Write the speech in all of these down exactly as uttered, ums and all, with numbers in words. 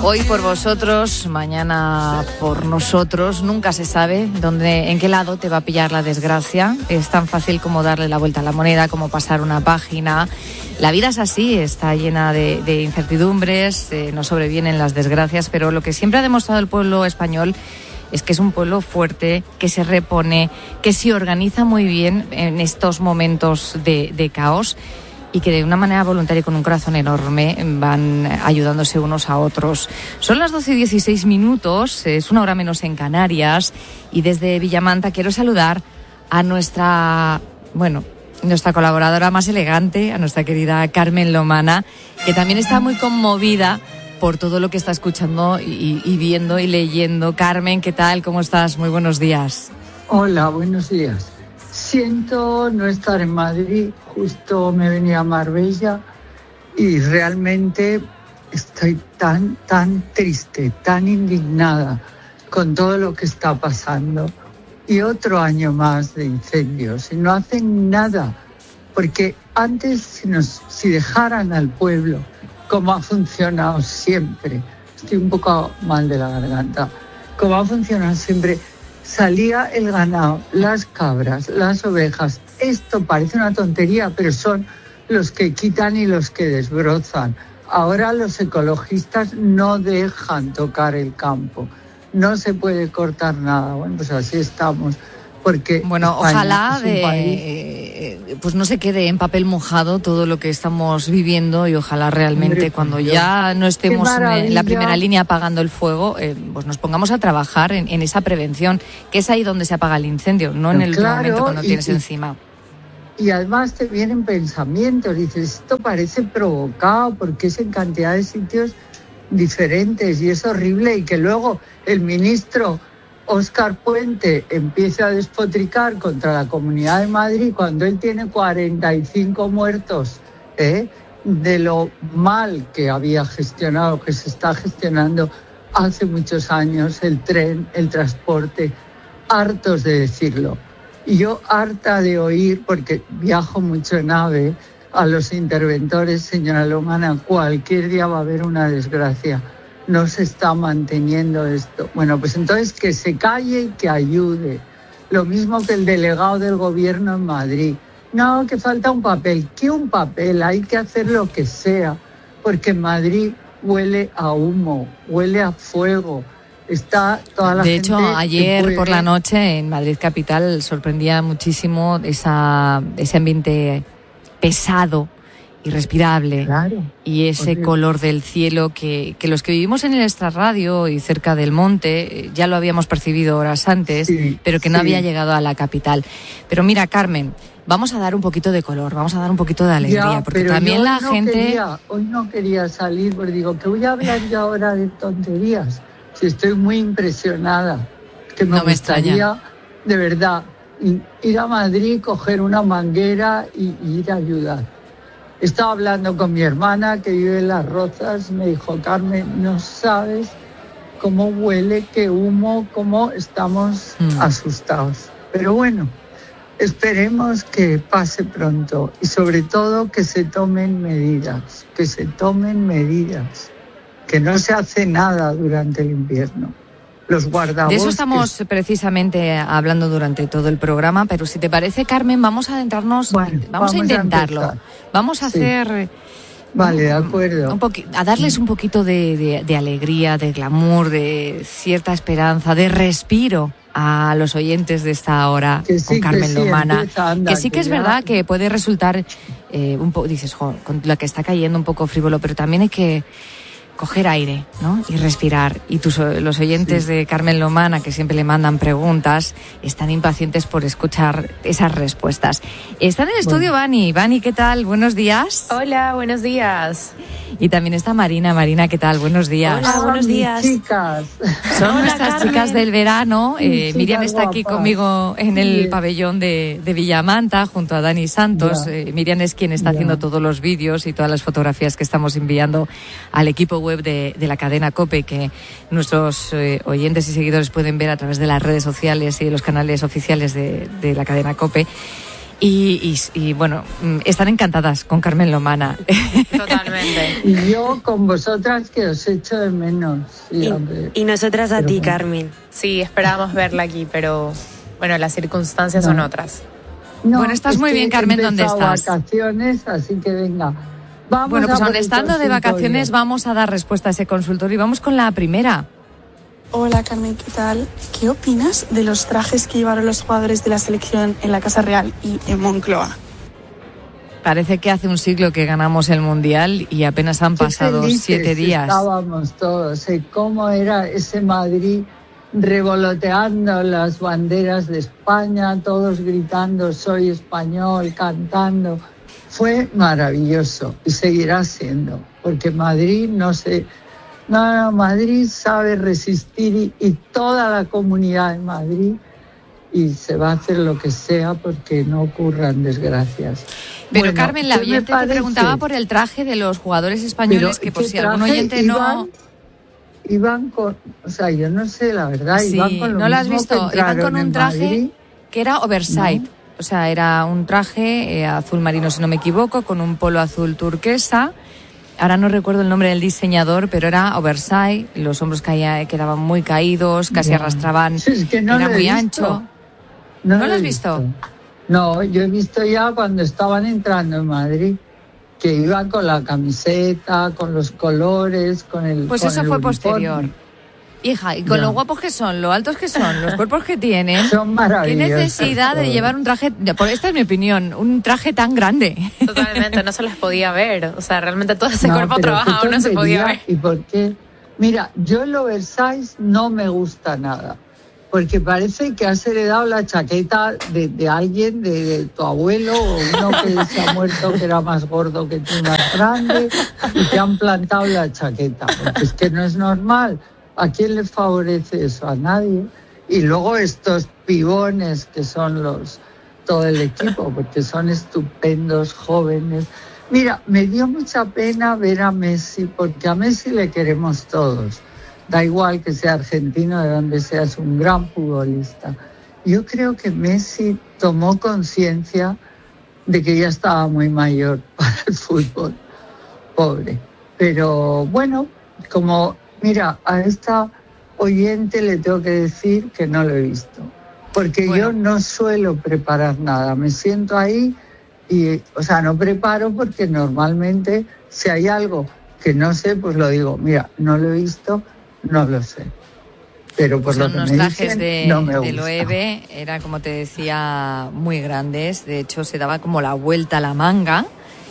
Hoy por vosotros, mañana por nosotros. Nunca se sabe dónde, en qué lado te va a pillar la desgracia. Es tan fácil como darle la vuelta a la moneda, como pasar una página. La vida es así, está llena de, de incertidumbres, eh, no sobrevienen las desgracias, pero lo que siempre ha demostrado el pueblo español es que es un pueblo fuerte, que se repone, que se organiza muy bien en estos momentos de, de caos, y que de una manera voluntaria y con un corazón enorme van ayudándose unos a otros. Son las doce y dieciséis minutos, es una hora menos en Canarias, y desde Villamanta quiero saludar a nuestra, bueno, nuestra colaboradora más elegante, a nuestra querida Carmen Lomana, que también está muy conmovida por todo lo que está escuchando y, y viendo y leyendo. Carmen, ¿qué tal? ¿Cómo estás? Muy buenos días. Hola, buenos días. Siento no estar en Madrid, justo me venía a Marbella y realmente estoy tan, tan triste, tan indignada con todo lo que está pasando. Y otro año más de incendios y no hacen nada, porque antes si, nos, si dejaran al pueblo, como ha funcionado siempre, estoy un poco mal de la garganta, como ha funcionado siempre, salía el ganado, las cabras, las ovejas. Esto parece una tontería, pero son los que quitan y los que desbrozan. Ahora los ecologistas no dejan tocar el campo. No se puede cortar nada. Bueno, pues así estamos. Porque bueno, España ojalá es un de, país... eh, pues no se quede en papel mojado todo lo que estamos viviendo, y ojalá realmente Hombre, cuando Dios, ya no estemos en, en la primera maravilla. línea apagando el fuego, eh, pues nos pongamos a trabajar en, en esa prevención, que es ahí donde se apaga el incendio, no en el Claro, último momento cuando y, tienes y, encima. Y además te vienen pensamientos, dices, esto parece provocado porque es en cantidad de sitios diferentes y es horrible, y que luego el ministro Óscar Puente empiece a despotricar contra la Comunidad de Madrid cuando él tiene cuarenta y cinco muertos, ¿eh? de lo mal que había gestionado, que se está gestionando hace muchos años el tren, el transporte, hartos de decirlo. Y yo harta de oír, porque viajo mucho en AVE, a los interventores, señora Lomana, cualquier día va a haber una desgracia. No se está manteniendo esto. Bueno, pues entonces que se calle y que ayude. Lo mismo que el delegado del gobierno en Madrid. No, que falta un papel. ¿Qué un papel? Hay que hacer lo que sea, porque en Madrid huele a humo, huele a fuego. Está toda la de gente. hecho, ayer puede... por la noche en Madrid capital sorprendía muchísimo esa, ese ambiente pesado, irrespirable, claro, y ese horrible. color del cielo que, que los que vivimos en el extrarradio y cerca del monte ya lo habíamos percibido horas antes, sí, pero que no sí. había llegado a la capital. Pero mira, Carmen, vamos a dar un poquito de color, vamos a dar un poquito de alegría, Ya, porque pero también yo la hoy no gente... Quería, hoy no quería salir, porque digo, que voy a hablar yo ahora de tonterías. Si estoy muy impresionada, que me No me gustaría, extraña. de verdad, ir a Madrid, coger una manguera y, y ir a ayudar. Estaba hablando con mi hermana que vive en Las Rozas, me dijo, Carmen, no sabes cómo huele, qué humo, cómo estamos mm. asustados. Pero bueno, esperemos que pase pronto y sobre todo que se tomen medidas, que se tomen medidas, que no se hace nada durante el invierno. Los guardabosques. De eso estamos precisamente hablando durante todo el programa, pero si te parece, Carmen, vamos a adentrarnos, bueno, vamos, vamos a intentarlo, a vamos a sí. hacer... Vale, de acuerdo. Un poqui- a darles un poquito de, de, de alegría, de glamour, de cierta esperanza, de respiro a los oyentes de esta hora que sí, con Carmen que sí, Lomana. Empieza, anda, que sí que, que es ya... verdad que puede resultar eh, un poco, dices, jo, con la que está cayendo un poco frívolo, pero también hay que coger aire, ¿no? Y respirar. Y tus, los oyentes sí. de Carmen Lomana, que siempre le mandan preguntas, están impacientes por escuchar esas respuestas. Está en el estudio bueno. Vani. Vani, ¿qué tal? Buenos días. Hola, buenos días. Y también está Marina. Marina, ¿qué tal? Buenos días. Hola, buenos días. Chicas. Son Hola, nuestras Carmen. chicas del verano. Eh, Miriam está guapa. aquí conmigo en el sí. pabellón de, de Villamanta, junto a Dani Santos. Eh, Miriam es quien está ya. haciendo todos los vídeos y todas las fotografías que estamos enviando al equipo web de, de la cadena COPE, que nuestros eh, oyentes y seguidores pueden ver a través de las redes sociales y de los canales oficiales de, de la cadena COPE. Y, y, y bueno, están encantadas con Carmen Lomana. Totalmente. Y yo con vosotras que os echo de menos. Sí, y, y nosotras a pero ti, bueno. Carmen. Sí, esperábamos verla aquí, pero bueno, las circunstancias no. son otras. No, bueno, estás es muy bien, Carmen, ¿dónde estás? Vacaciones, así que venga. Vamos bueno, pues a aun estando de vacaciones vamos a dar respuesta a ese consultorio y vamos con la primera. Hola Carmen, ¿qué tal? ¿Qué opinas de los trajes que llevaron los jugadores de la selección en la Casa Real y en Moncloa? Parece que hace un siglo que ganamos el Mundial y apenas han Qué pasado siete días. Estábamos todos, ¿eh? ¿Cómo era ese Madrid revoloteando las banderas de España, todos gritando soy español, cantando? Fue maravilloso y seguirá siendo, porque Madrid no se... No, no, Madrid sabe resistir y, y toda la comunidad de Madrid y se va a hacer lo que sea porque no ocurran desgracias. Pero bueno, Carmen, la oyente te preguntaba por el traje de los jugadores españoles, que por si algún oyente iban, no... Iban con... O sea, yo no sé, la verdad, sí, iban con lo ¿no lo has mismo visto? que Iban con un traje Madrid. Que era oversight. ¿No? O sea, era un traje eh, azul marino, si no me equivoco, con un polo azul turquesa. Ahora no recuerdo el nombre del diseñador, pero era oversight, los hombros caía, quedaban muy caídos, casi Bueno, arrastraban, es que no era muy visto. ancho. ¿No, ¿No lo has visto? visto? No, yo he visto ya cuando estaban entrando en Madrid, que iban con la camiseta, con los colores, con el Pues con eso el fue uniforme. Posterior. Hija, y con ya. lo guapos que son, lo altos que son, los cuerpos que tienen, son maravillosos. qué necesidad de llevar un traje, por esta es mi opinión, un traje tan grande. Totalmente, no se las podía ver, o sea, realmente todo ese no, cuerpo trabajado no se podía ver. ¿Y por qué? Mira, yo el oversize no me gusta nada, porque parece que has heredado la chaqueta de, de alguien, de, de tu abuelo, o uno que se ha muerto que era más gordo que tú, más grande, y te han plantado la chaqueta, porque es que no es normal. ¿A quién le favorece eso? A nadie. Y luego estos pibones que son los todo el equipo, porque son estupendos, jóvenes. Mira, me dio mucha pena ver a Messi, porque a Messi le queremos todos. Da igual que sea argentino, de donde sea, es un gran futbolista. Yo creo que Messi tomó conciencia de que ya estaba muy mayor para el fútbol. Pobre. Pero bueno, como... Mira, a esta oyente le tengo que decir que no lo he visto, porque bueno. yo no suelo preparar nada, me siento ahí y, o sea, no preparo porque normalmente si hay algo que no sé, pues lo digo, mira, no lo he visto, no lo sé. Pero por pues lo son que unos me trajes dicen, de, no me de gusta. Loewe, eran, como te decía, muy grandes, de hecho se daba como la vuelta a la manga,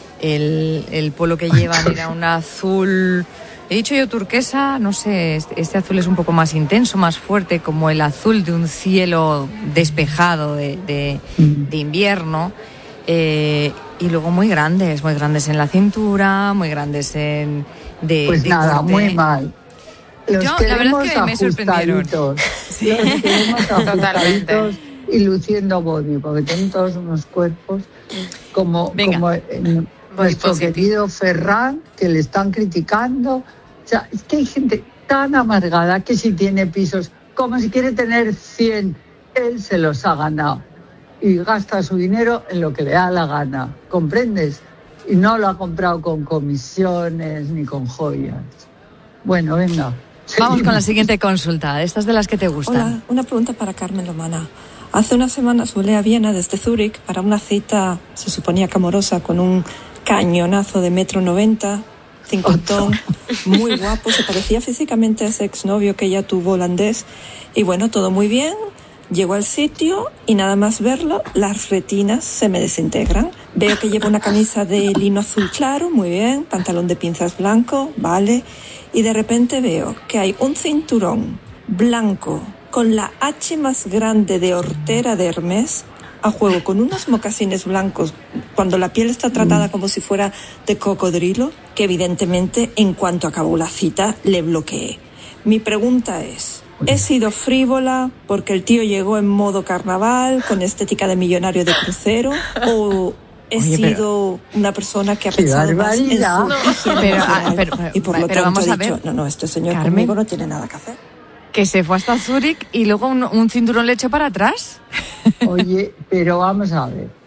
el, el polo que llevan era un azul... He dicho yo turquesa, no sé, este, este azul es un poco más intenso, más fuerte, como el azul de un cielo despejado de, de, de invierno. Eh, y luego muy grandes, muy grandes en la cintura, muy grandes en... De, pues de nada, corte. Muy mal. Los yo, la verdad es que me sorprendieron. Sí. Los queremos ajustaditos y luciendo body, porque tienen todos unos cuerpos como, como en nuestro positivo. Querido Ferran, que le están criticando. O sea, es que hay gente tan amargada que si tiene pisos, como si quiere tener cien, él se los ha ganado y gasta su dinero en lo que le da la gana, ¿comprendes? Y no lo ha comprado con comisiones ni con joyas. Bueno, venga. Vamos con la siguiente consulta, estas de las que te gustan. Hola, una pregunta para Carmen Lomana. Hace unas semanas volé a Viena desde Zúrich para una cita, se suponía que amorosa, con un cañonazo de metro noventa, cincuentón, muy guapo, se parecía físicamente a ese exnovio que ella tuvo holandés. Y bueno, todo muy bien, llego al sitio y nada más verlo, las retinas se me desintegran. Veo que lleva una camisa de lino azul claro, muy bien, pantalón de pinzas blanco, vale. Y de repente veo que hay un cinturón blanco con la H más grande de hortera de Hermès a juego con unos mocasines blancos cuando la piel está tratada como si fuera de cocodrilo, que evidentemente en cuanto acabó la cita le bloqueé. Mi pregunta es, ¿he sido frívola porque el tío llegó en modo carnaval con estética de millonario de crucero o he Oye, sido pero, una persona que ha pensado más en su no. pero, ah, pero, pero, y por lo pero tanto vamos he a dicho, ver, no, no, este señor Carmen, conmigo no tiene nada que hacer. Que se fue hasta Zúrich y luego un, un cinturón le echó para atrás. Oye, pero vamos a ver,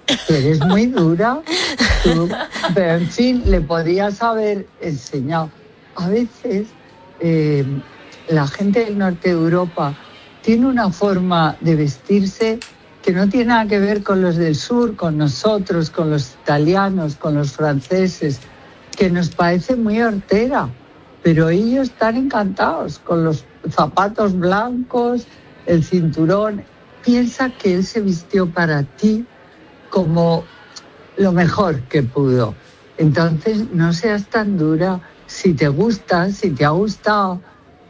tú eres muy dura. Tú, pero en fin, le podías haber enseñado. A veces eh, la gente del norte de Europa tiene una forma de vestirse que no tiene nada que ver con los del sur, con nosotros, con los italianos, con los franceses, que nos parece muy hortera, pero ellos están encantados con los zapatos blancos, el cinturón. Piensa que él se vistió para ti como lo mejor que pudo. Entonces, no seas tan dura. Si te gusta, si te ha gustado,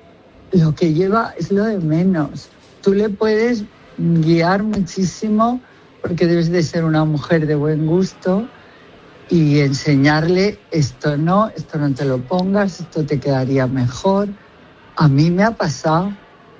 lo que lleva es lo de menos. Tú le puedes guiar muchísimo porque debes de ser una mujer de buen gusto y enseñarle esto no, esto no te lo pongas, esto te quedaría mejor. A mí me ha pasado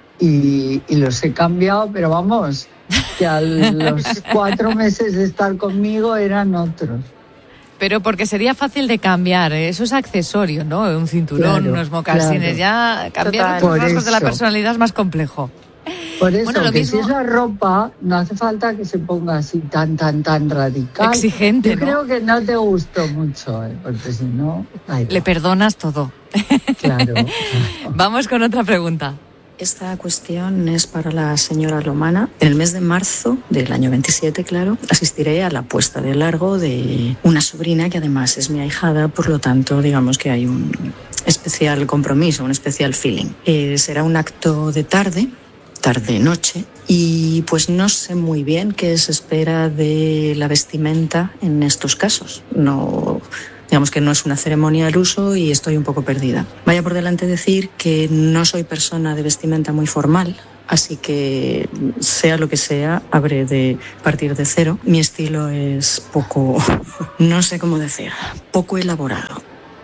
y, y los he cambiado, pero vamos, que a los cuatro meses de estar conmigo eran otros. Pero porque sería fácil de cambiar, ¿eh? Eso es accesorio, ¿no? Un cinturón, Claro, unos mocasines, claro. ya cambiar Por los rasgos de la eso. personalidad es más complejo. Por eso, Bueno, lo que mismo- si es la ropa, no hace falta que se ponga así tan, tan, tan radical. Exigente, Yo ¿no? creo que no te gustó mucho, ¿eh? Porque si no... ay, Le perdonas todo. claro. Vamos con otra pregunta. Esta cuestión es para la señora Lomana. En el mes de marzo del año veintisiete, claro, asistiré a la puesta de largo de una sobrina que además es mi ahijada, por lo tanto, digamos que hay un especial compromiso, un especial feeling. Eh, será un acto de tarde, tarde-noche, y pues no sé muy bien qué se espera de la vestimenta en estos casos. No... Digamos que no es una ceremonia al uso y estoy un poco perdida. Vaya por delante decir que no soy persona de vestimenta muy formal, así que sea lo que sea, habré de partir de cero. Mi estilo es poco, no sé cómo decir, poco elaborado.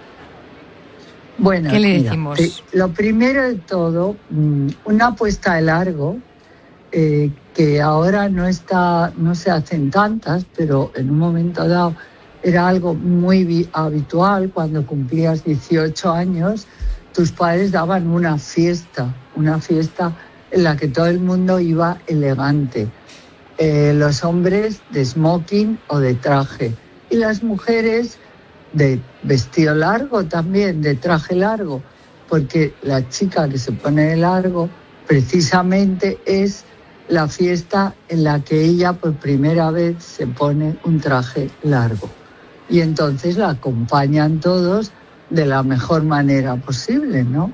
Bueno, ¿Qué le mira, decimos? eh, lo primero de todo, mm, una puesta de largo, eh, que ahora no está, no se hacen tantas, pero en un momento dado era algo muy vi- habitual. Cuando cumplías dieciocho años, tus padres daban una fiesta, una fiesta en la que todo el mundo iba elegante. Eh, los hombres de smoking o de traje y las mujeres de vestido largo también, de traje largo, porque la chica que se pone de largo precisamente es la fiesta en la que ella por primera vez se pone un traje largo. Y entonces la acompañan todos de la mejor manera posible, ¿no?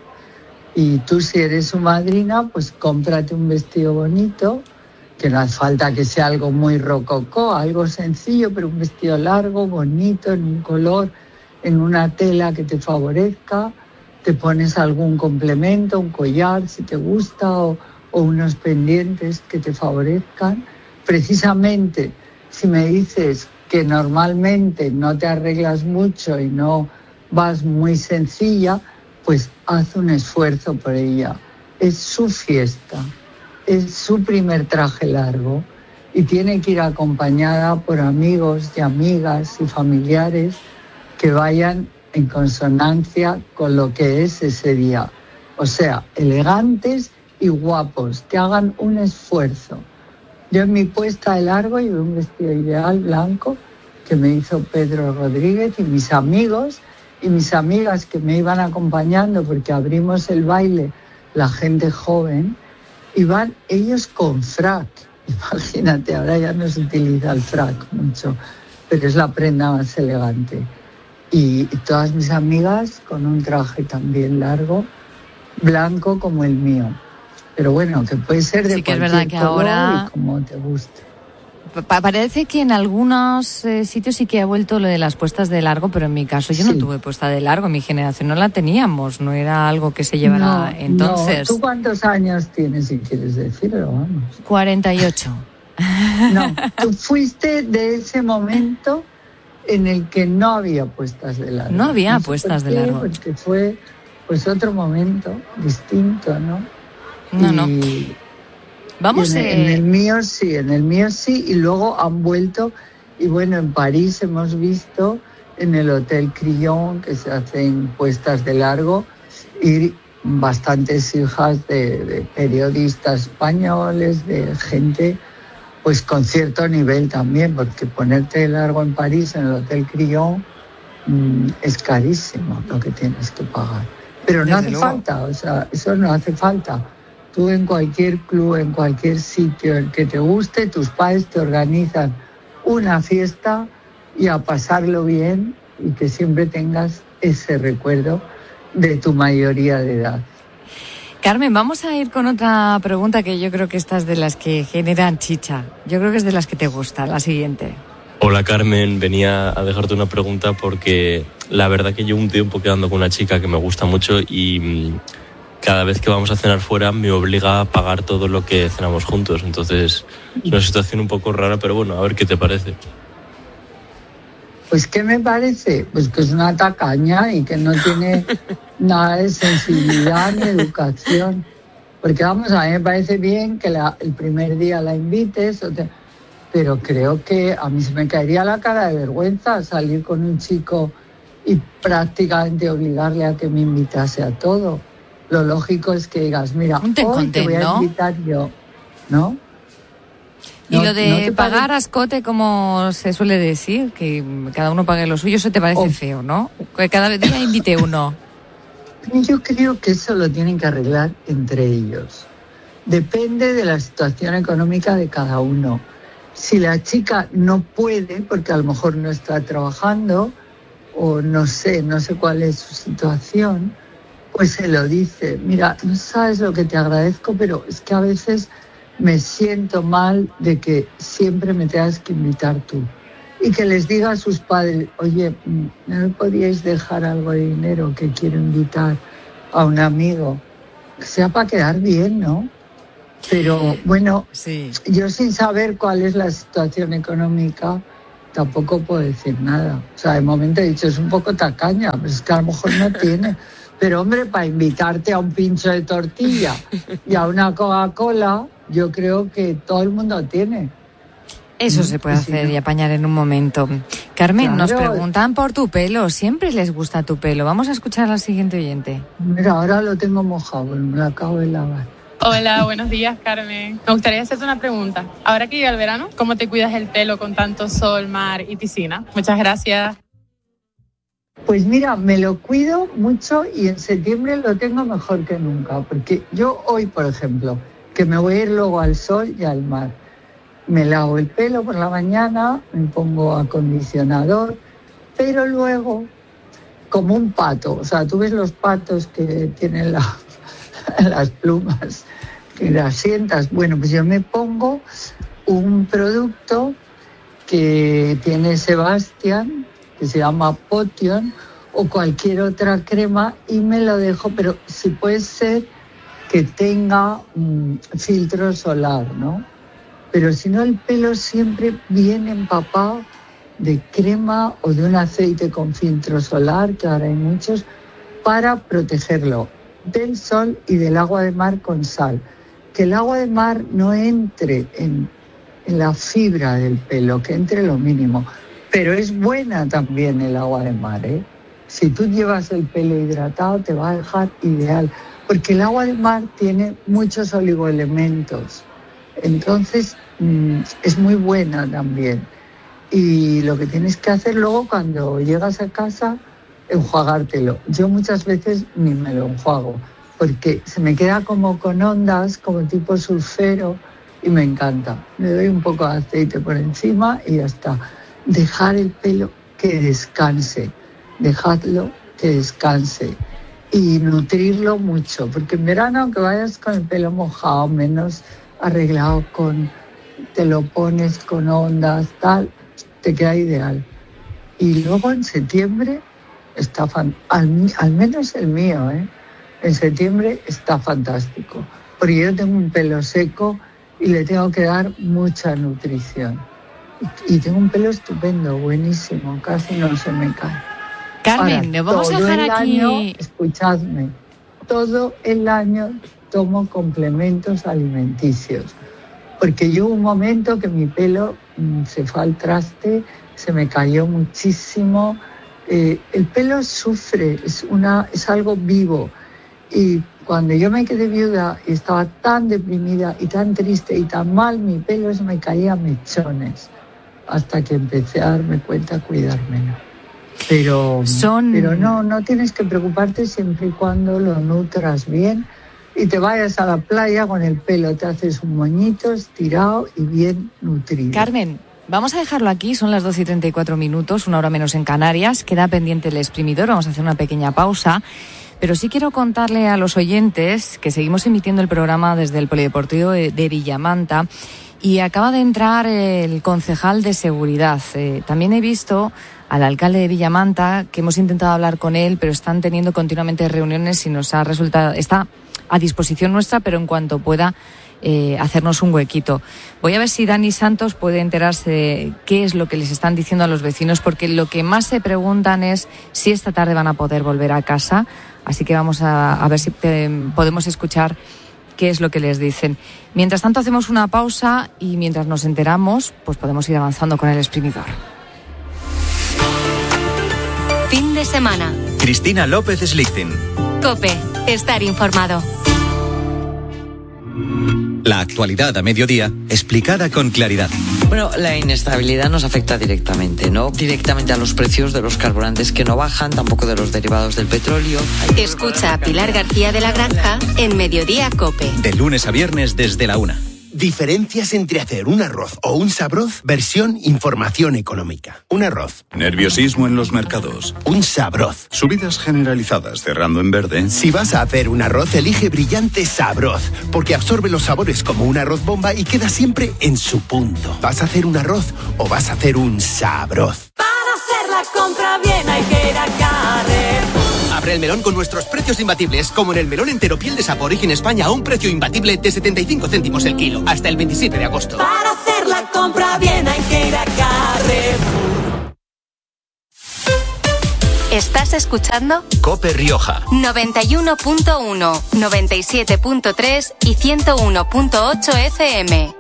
Y tú, si eres su madrina, pues cómprate un vestido bonito, que no hace falta que sea algo muy rococó, algo sencillo, pero un vestido largo, bonito, en un color, en una tela que te favorezca. Te pones algún complemento, un collar, si te gusta, o, o unos pendientes que te favorezcan. Precisamente, si me dices que normalmente no te arreglas mucho y no vas muy sencilla, pues haz un esfuerzo por ella. Es su fiesta, es su primer traje largo y tiene que ir acompañada por amigos y amigas y familiares que vayan en consonancia con lo que es ese día. O sea, elegantes y guapos, que hagan un esfuerzo. Yo en mi puesta de largo llevé un vestido ideal blanco que me hizo Pedro Rodríguez y mis amigos y mis amigas que me iban acompañando porque abrimos el baile, la gente joven, iban ellos con frac. Imagínate, ahora ya no se utiliza el frac mucho, pero es la prenda más elegante. Y, y todas mis amigas con un traje también largo, blanco como el mío. Pero bueno, que puede ser de Sí que es cualquier verdad que color ahora- y como te guste. Pa- Parece que en algunos eh, sitios sí que ha vuelto lo de las puestas de largo, pero en mi caso yo no Sí. tuve puesta de largo, en mi generación no la teníamos, no era algo que se llevara No, entonces. no. ¿Tú cuántos años tienes, si quieres decirlo? Vamos. cuarenta y ocho. No, tú fuiste de ese momento en el que no había puestas de largo. No había sé puestas por de qué, largo. Porque fue pues otro momento distinto, ¿no? No, no. Y, Vamos y en, el, eh, en el mío sí, en el mío sí, y luego han vuelto. Y bueno, en París hemos visto en el Hotel Crillon que se hacen puestas de largo y bastantes hijas de, de periodistas españoles, de gente pues con cierto nivel también, porque ponerte largo en París, en el Hotel Crillon, mmm, es carísimo lo que tienes que pagar. Pero no Desde hace luego. falta, o sea, eso no hace falta. Tú en cualquier club, en cualquier sitio el que te guste, tus padres te organizan una fiesta y a pasarlo bien y que siempre tengas ese recuerdo de tu mayoría de edad. Carmen, vamos a ir con otra pregunta que yo creo que esta es de las que generan chicha. Yo creo que es de las que te gusta, la siguiente. Hola Carmen, venía a dejarte una pregunta porque la verdad que llevo un tiempo quedando con una chica que me gusta mucho y mmm, cada vez que vamos a cenar fuera me obliga a pagar todo lo que cenamos juntos. Entonces es una situación un poco rara, pero bueno, a ver qué te parece. Pues ¿qué me parece? Pues que es una tacaña y que no tiene nada de sensibilidad ni educación. Porque vamos, a mí me parece bien que la, el primer día la invites, o te, pero creo que a mí se me caería la cara de vergüenza salir con un chico y prácticamente obligarle a que me invitase a todo. Lo lógico es que digas, mira, Un ten hoy con te ten, voy a ¿no? invitar yo, ¿no? Y No- lo ¿no de te pagar parece? a escote, como se suele decir, que cada uno pague lo suyo, eso te parece Oh. feo, ¿no? Que cada día invite uno. Yo creo que eso lo tienen que arreglar entre ellos. Depende de la situación económica de cada uno. Si la chica no puede, porque a lo mejor no está trabajando, o no sé, no sé cuál es su situación, pues se lo dice. Mira, no sabes lo que te agradezco, pero es que a veces me siento mal de que siempre me tengas que invitar tú. Y que les diga a sus padres, oye, ¿no me podíais dejar algo de dinero que quiero invitar a un amigo? Que sea para quedar bien, ¿no? Pero bueno, Sí. yo sin saber cuál es la situación económica, tampoco puedo decir nada. O sea, de momento he dicho, es un poco tacaña, pero es que a lo mejor no tiene. Pero hombre, para invitarte a un pincho de tortilla y a una Coca-Cola, yo creo que todo el mundo tiene. Eso Mm, se puede y si hacer no- y apañar en un momento. Carmen, nos Claro. preguntan por tu pelo. Siempre les gusta tu pelo. Vamos a escuchar al siguiente oyente. Mira, ahora lo tengo mojado, me lo acabo de lavar. Hola, buenos días, Carmen. Me gustaría hacerte una pregunta. Ahora que llega el verano, ¿cómo te cuidas el pelo con tanto sol, mar y piscina? Muchas gracias. Pues mira, me lo cuido mucho y en septiembre lo tengo mejor que nunca, porque yo hoy, por ejemplo, que me voy a ir luego al sol y al mar, me lavo el pelo por la mañana, me pongo acondicionador, pero luego, como un pato, o sea, tú ves los patos que tienen la, las plumas, que las sientas, bueno, pues yo me pongo un producto que tiene Sebastián, que se llama Potion, o cualquier otra crema, y me lo dejo, pero si puede ser que tenga mm, filtro solar, ¿no? Pero si no, el pelo siempre viene empapado de crema o de un aceite con filtro solar, que ahora hay muchos, para protegerlo del sol y del agua de mar con sal. Que el agua de mar no entre en, en la fibra del pelo, que entre lo mínimo. Pero es buena también el agua de mar, ¿eh? Si tú llevas el pelo hidratado te va a dejar ideal, porque el agua de mar tiene muchos oligoelementos. Entonces mmm, es muy buena también. Y lo que tienes que hacer luego cuando llegas a casa, enjuagártelo. Yo muchas veces ni me lo enjuago, porque se me queda como con ondas, como tipo surfero, y me encanta. Le doy un poco de aceite por encima y ya está. Dejar el pelo que descanse, dejadlo que descanse y nutrirlo mucho, porque en verano, aunque vayas con el pelo mojado, menos arreglado, con te lo pones con ondas, tal, te queda ideal. Y luego en septiembre está fan- al, al menos el mío, ¿eh? En septiembre está fantástico, porque yo tengo un pelo seco y le tengo que dar mucha nutrición. Y, y tengo un pelo estupendo, buenísimo, casi no se me cae. Carmen, Ahora, nos vamos a todo dejar el aquí. año, escuchadme, todo el año tomo complementos alimenticios, porque yo hubo un momento que mi pelo mmm, se fue al traste, se me cayó muchísimo. Eh, el pelo sufre, es, una, es algo vivo Y cuando yo me quedé viuda y estaba tan deprimida y tan triste y tan mal, mi pelo se me caía a mechones, hasta que empecé a darme cuenta a cuidármelo. Pero, Son... pero no, no tienes que preocuparte siempre y cuando lo nutras bien y te vayas a la playa con el pelo, te haces un moñito estirado y bien nutrido. Carmen, vamos a dejarlo aquí, son las doce y treinta y cuatro minutos, una hora menos en Canarias, queda pendiente el exprimidor, vamos a hacer una pequeña pausa, pero sí quiero contarle a los oyentes que seguimos emitiendo el programa desde el Polideportivo de, de Villamanta y acaba de entrar el concejal de seguridad. Eh, también he visto al alcalde de Villamanta, que hemos intentado hablar con él, pero están teniendo continuamente reuniones y nos ha resultado, está a disposición nuestra, pero en cuanto pueda eh, hacernos un huequito. Voy a ver si Dani Santos puede enterarse de qué es lo que les están diciendo a los vecinos, porque lo que más se preguntan es si esta tarde van a poder volver a casa, así que vamos a, a ver si te, podemos escuchar qué es lo que les dicen. Mientras tanto hacemos una pausa y mientras nos enteramos, pues podemos ir avanzando con el exprimidor. Fin de semana. Cristina López Slichting. COPE. Estar informado. La actualidad a mediodía, explicada con claridad. Bueno, la inestabilidad nos afecta directamente, ¿no? Directamente a los precios de los carburantes que no bajan, tampoco de los derivados del petróleo. Escucha a Pilar García de la Granja en Mediodía COPE. De lunes a viernes desde la una. Diferencias entre hacer un arroz o un sabroz, versión información económica. Un arroz. Nerviosismo en los mercados. Un sabroz. Subidas generalizadas cerrando en verde. Si vas a hacer un arroz, elige Brillante Sabroz, porque absorbe los sabores como un arroz bomba y queda siempre en su punto. ¿Vas a hacer un arroz o vas a hacer un sabroz? Para hacer la compra bien hay que ir a Carrefour. Abre el melón con nuestros precios imbatibles, como en el melón entero piel de sapo Origen España a un precio imbatible de setenta y cinco céntimos el kilo, hasta el veintisiete de agosto. Para hacer la compra bien hay que ir a Carrefour. ¿Estás escuchando? COPE Rioja. noventa y uno punto uno, noventa y siete punto tres y ciento uno punto ocho F M.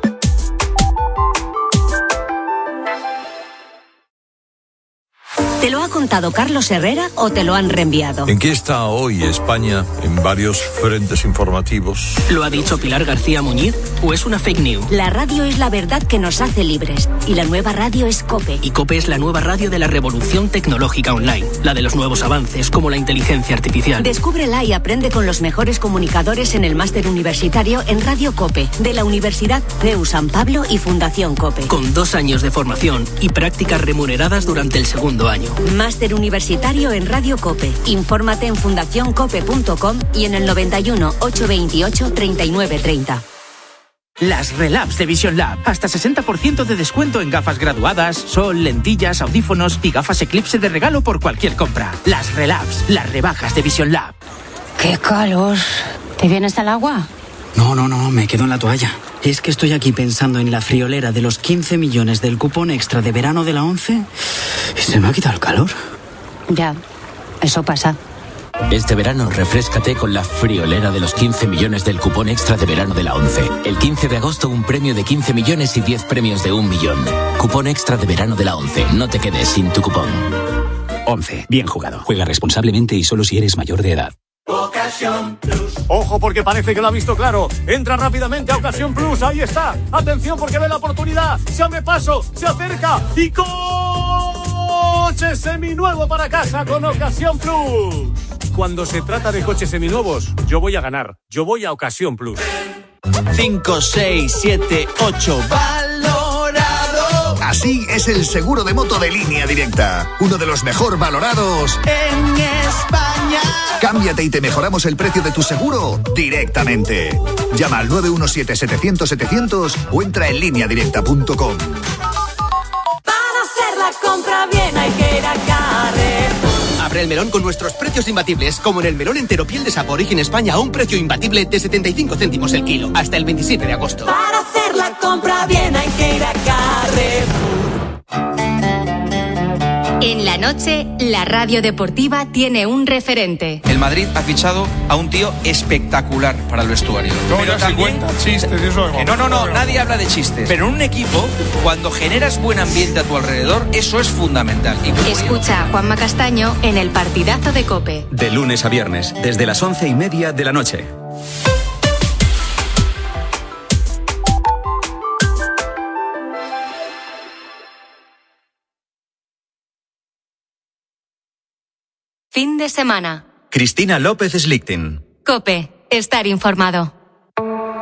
¿Te lo ha contado Carlos Herrera o te lo han reenviado? ¿En qué está hoy España en varios frentes informativos? ¿Lo ha dicho Pilar García Muñiz o es una fake news? La radio es la verdad que nos hace libres y la nueva radio es COPE. Y COPE es la nueva radio de la revolución tecnológica online, la de los nuevos avances como la inteligencia artificial. Descúbrela y aprende con los mejores comunicadores en el máster universitario en Radio COPE de la Universidad C E U San Pablo y Fundación COPE. Con dos años de formación y prácticas remuneradas durante el segundo año. Máster universitario en Radio COPE. Infórmate en fundación cope punto com y en el noventa y uno, ochocientos veintiocho, treinta y nueve treinta. Las Relabs de Vision Lab. Hasta sesenta por ciento de descuento en gafas graduadas, sol, lentillas, audífonos y gafas Eclipse de regalo por cualquier compra. Las Relabs, las rebajas de Vision Lab. ¡Qué calor! ¿Te vienes al agua? No, no, no, me quedo en la toalla. Es que estoy aquí pensando en la friolera de los quince millones del cupón extra de verano de la ONCE y se me ha quitado el calor. Ya, eso pasa. Este verano refréscate con la friolera de los quince millones del cupón extra de verano de la ONCE. El quince de agosto un premio de quince millones y diez premios de un millón. Cupón extra de verano de la ONCE. No te quedes sin tu cupón. ONCE. Bien jugado. Juega responsablemente y solo si eres mayor de edad. Ocasión Plus. Ojo porque parece que lo ha visto claro. Entra rápidamente a Ocasión Plus. Ahí está. Atención porque ve la oportunidad. Se abre paso. Se acerca. Y coche seminuevo para casa con Ocasión Plus. Cuando se trata de coches seminuevos, yo voy a ganar. Yo voy a Ocasión Plus. cinco, seis, siete, ocho. Valorado. Así es el seguro de moto de Línea Directa. Uno de los mejor valorados en España. Cámbiate y te mejoramos el precio de tu seguro directamente. Llama al nueve uno siete, setecientos, setecientos o entra en línea directa punto com. Para hacer la compra bien hay que ir a Carrefour. Abre el melón con nuestros precios imbatibles, como en el melón entero piel de sapo Origen España a un precio imbatible de setenta y cinco céntimos el kilo, hasta el veintisiete de agosto. Para hacer la compra bien hay que ir a Carrefour. En la noche, la radio deportiva tiene un referente. El Madrid ha fichado a un tío espectacular para el vestuario. No, pero ya también, se cuenta chistes y eso. que no, no, no, nadie habla de chistes. Pero en un equipo, cuando generas buen ambiente a tu alrededor, eso es fundamental. Y Escucha a Juanma Castaño en el partidazo de COPE. De lunes a viernes, desde las once y media de la noche. Fin de semana. Cristina López Slichting. COPE. Estar informado.